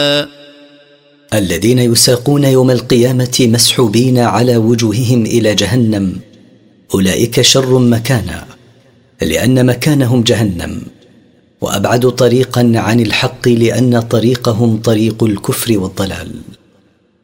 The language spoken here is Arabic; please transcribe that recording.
الذين يساقون يوم القيامة مسحوبين على وجوههم إلى جهنم أولئك شر مكانا، لأن مكانهم جهنم، وأبعد طريقا عن الحق، لأن طريقهم طريق الكفر والضلال.